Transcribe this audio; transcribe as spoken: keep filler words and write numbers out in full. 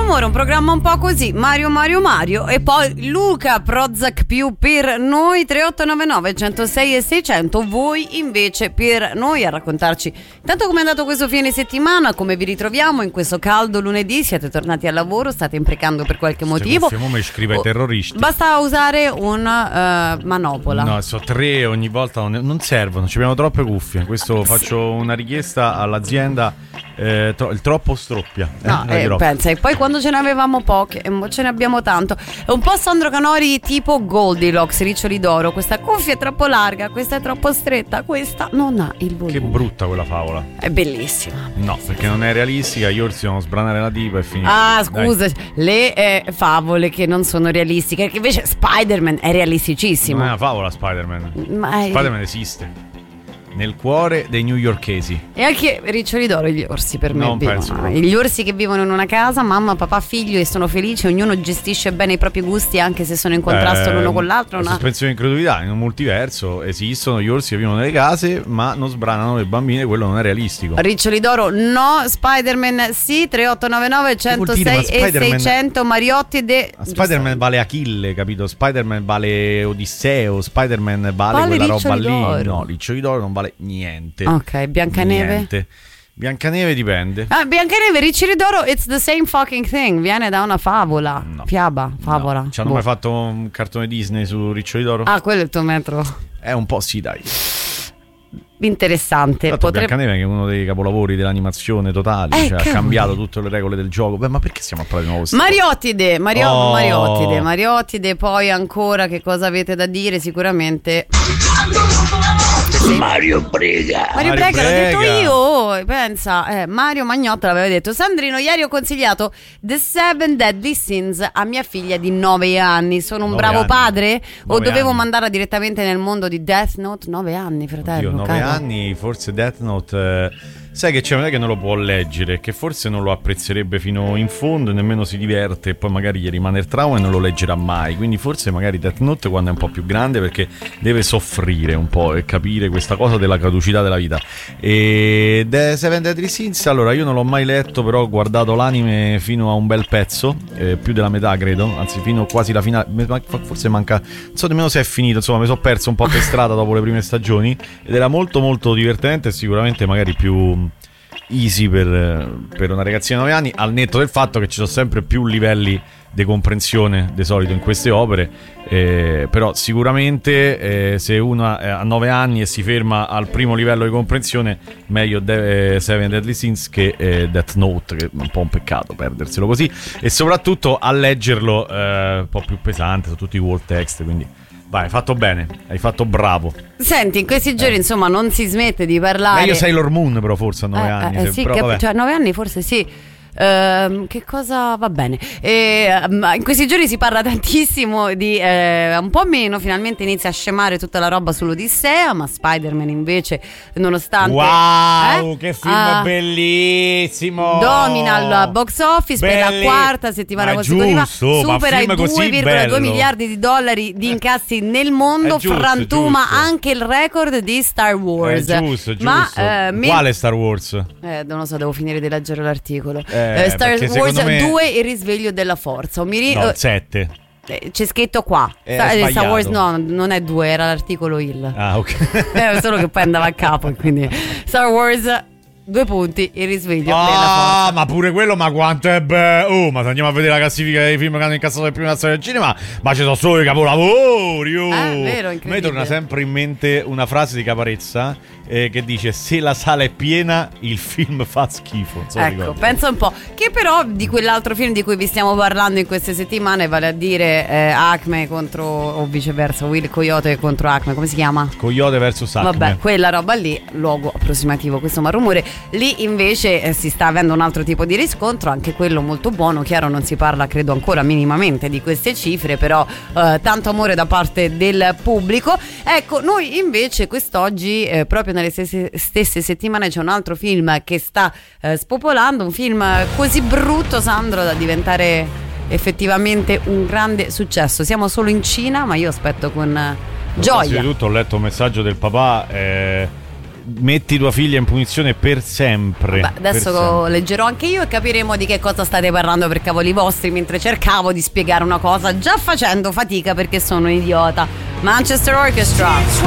Rumore, un programma un po' così, Mario Mario Mario, e poi Luca Prozac più per noi, tre otto nove nove uno zero sei e seicento, voi invece per noi a raccontarci intanto come è andato questo fine settimana, come vi ritroviamo in questo caldo lunedì, siete tornati al lavoro, state imprecando per qualche motivo. Stiamo mi scrive ai terroristi. Basta usare un uh, manopola. No, so tre ogni volta, non, non servono, ci abbiamo troppe cuffie. Questo faccio una richiesta all'azienda, eh, tro- il troppo stroppia. Eh, No, eh, pensa, e poi quando ce ne avevamo poche, e mo ce ne abbiamo tanto. È un po' Sandro Canori tipo Goldilocks, riccioli d'oro. Questa cuffia è troppo larga, questa è troppo stretta, questa non ha il volume. Che brutta quella favola. È bellissima. No, perché non è realistica, gli orsi devono sbranare la tipa e finire. Ah, scusa, Dai. le eh, favole che non sono realistiche, perché invece Spider-Man è realisticissimo. Non è una favola Spider-Man. Ma è... Spider-Man esiste nel cuore dei newyorkesi. E anche riccioli d'oro gli orsi per me non vivono. penso Gli orsi che vivono in una casa, mamma, papà, figlio, e sono felici, ognuno gestisce bene i propri gusti anche se sono in contrasto eh, l'uno con l'altro. Una sospensione di incredulità, in un multiverso esistono gli orsi che vivono nelle case ma non sbranano le bambine, quello non è realistico. Riccioli d'oro no, Spider-Man sì, tre otto nove nove uno zero sei e seicento, Mariotti de... Spider-Man vale Achille, capito? Spider-Man vale Odisseo, Spider-Man vale, vale quella roba lì. D'oro. No, Riccioli d'oro non vale niente. Ok, Biancaneve? Niente. Biancaneve dipende. Ah, Biancaneve, Riccioli d'oro, it's the same fucking thing. Viene da una favola. No. Fiaba, favola. No. Ci hanno boh. mai fatto un cartone Disney su Riccioli d'oro? Ah, quello è il tuo metro. È un po' sì, dai. Interessante. Potrebbe... Biancaneve che è uno dei capolavori dell'animazione totali, eh, cioè, ha cambiato tutte le regole del gioco. Beh, ma perché stiamo a parlare di nuovo? Mariottide, Mario... oh. Mariottide, Mariottide, poi ancora che cosa avete da dire? Sicuramente Mario Brega. Mario Brega, l'ho detto io. Pensa, eh, Mario Magnotta l'aveva detto. Sandrino, ieri ho consigliato The Seven Deadly Sins a mia figlia di nove anni. Sono un bravo anni. padre? O dovevo anni. mandarla direttamente nel mondo di Death Note? nove anni, fratello. Oddio, nove anni, forse Death Note. Eh, sai che c'è, non è che non lo può leggere, che forse non lo apprezzerebbe fino in fondo, nemmeno si diverte, e poi magari gli rimane il trauma e non lo leggerà mai. Quindi forse magari Death Note quando è un po' più grande, perché deve soffrire un po' e capire questa cosa della caducità della vita. E The Seven Deadly Sins, allora io non l'ho mai letto, però ho guardato l'anime fino a un bel pezzo, eh, più della metà credo, anzi fino quasi la finale, forse manca, non so nemmeno se è finito, insomma mi sono perso un po' per strada dopo le prime stagioni, ed era molto molto divertente e sicuramente magari più easy per, per una ragazzina di nove anni, al netto del fatto che ci sono sempre più livelli di comprensione di solito in queste opere, eh, però sicuramente eh, se uno ha nove anni e si ferma al primo livello di comprensione, meglio De- eh, Seven Deadly Sins che eh, Death Note, che è un po' un peccato perderselo così, e soprattutto a leggerlo eh, un po' più pesante su tutti i wall text, quindi vai, hai fatto bene, hai fatto bravo. Senti, in questi giorni eh. insomma non si smette di parlare. Meglio Sailor Moon però forse a nove eh, anni eh, se, sì, però, che, cioè a nove anni forse sì. Uh, che cosa va bene e, uh, in questi giorni si parla tantissimo di uh, un po' meno, finalmente inizia a scemare tutta la roba sull'Odissea, ma Spider-Man invece nonostante wow eh, che film uh, bellissimo, domina il box office Belli. per la quarta settimana consecutiva, supera i due virgola due miliardi di dollari di incassi nel mondo, giusto, frantuma giusto. anche il record di Star Wars. È giusto, giusto. Ma, uh, me... quale Star Wars? Eh, non lo so, devo finire di leggere l'articolo. Eh, Uh, Star Wars me... due, il risveglio della forza. Mi ri... No, sette. Eh, c'è scritto qua. È Star, sbagliato. Star Wars no, non è due, era l'articolo il. Ah, ok. eh, solo che poi andava a capo, quindi Star Wars due punti, il risveglio ah, della forza. Ma pure quello, ma quanto è bello. Oh, ma se andiamo a vedere la classifica dei film che hanno incassato il primo storia del cinema, ma ci sono solo i capolavori. Oh. Eh, vero, a me torna sempre in mente una frase di Caparezza eh, che dice: se la sala è piena il film fa schifo. So, ecco, ricordo. pensa un po'. Che però di quell'altro film di cui vi stiamo parlando in queste settimane, vale a dire eh, Acme contro, o viceversa, Will Coyote contro Acme, come si chiama? Coyote versus Acme. Vabbè, quella roba lì, luogo approssimativo, questo malrumore. Lì invece eh, si sta avendo un altro tipo di riscontro, anche quello molto buono. Chiaro, non si parla credo ancora minimamente di queste cifre, però eh, tanto amore da parte del pubblico. Ecco, noi invece quest'oggi eh, proprio nelle stesse, stesse settimane c'è un altro film che sta eh, spopolando, un film così brutto, Sandro, da diventare effettivamente un grande successo. Siamo solo in Cina, ma io aspetto con eh, gioia. Innanzitutto ho letto un messaggio del papà, eh, metti tua figlia in punizione per sempre. Beh, adesso per sempre. leggerò anche io e capiremo di che cosa state parlando per cavoli vostri, mentre cercavo di spiegare una cosa già facendo fatica perché sono idiota. Manchester Orchestra.